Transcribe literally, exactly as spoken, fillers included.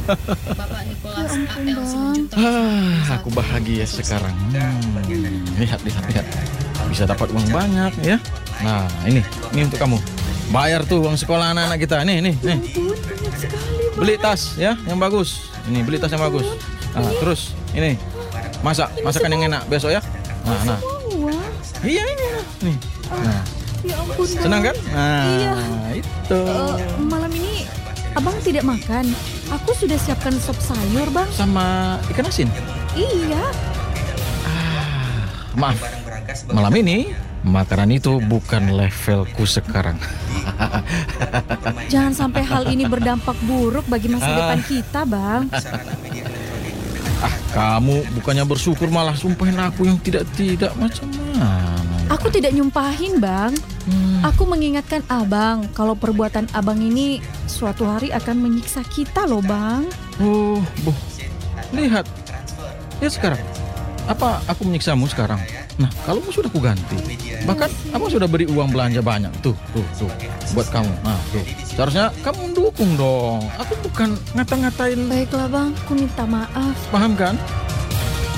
Bapak Nicholas Ya ampun, A L Bang. Simanjuntak. Ah, aku bahagia sekarang. Hmm, lihat, lihat, lihat. Bisa dapat uang banyak ya. Nah, ini, ini untuk kamu. Bayar tuh uang sekolah anak-anak kita. Nih, nih, nih. Ampun, banyak sekali, Bang. Beli tas ya, yang bagus. Ini beli tas yang bagus. Nah, terus ini masak, masakan yang enak besok ya. Nah, nah. Uang. Iya ini, nih. Nah, Ya ampun, Bang. senang kan? Nah, Iya. itu. Eh, malam ini Abang tidak makan. Aku sudah siapkan sop sayur, Bang. Sama ikan asin. Iya. Maaf, malam ini makanan itu bukan levelku sekarang. Jangan sampai hal ini berdampak buruk bagi masa Ah. depan kita, Bang. Ah, kamu bukannya bersyukur malah sumpahin aku yang tidak-tidak macam mana? Aku tidak nyumpahin, Bang. Hmm. Aku mengingatkan Abang kalau perbuatan Abang ini suatu hari akan menyiksa kita loh, Bang. Oh, boh. Lihat. Lihat sekarang. Apa aku menyiksamu sekarang? Nah, kalau sudah aku ganti. Bahkan aku sudah beri uang belanja banyak. Tuh, tuh, tuh. Buat kamu. Nah, tuh. Seharusnya kamu mendukung dong. Aku bukan ngata-ngatain. Baiklah, Bang. Aku minta maaf. Paham kan?